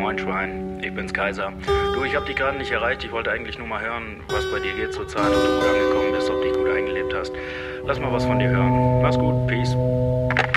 Moin Schwein, ich bin's Kaiser. Du, ich hab dich gerade nicht erreicht. Ich wollte eigentlich nur mal hören, was bei dir geht zur Zeit, ob du gut angekommen bist, ob du dich gut eingelebt hast. Lass mal was von dir hören. Mach's gut, peace.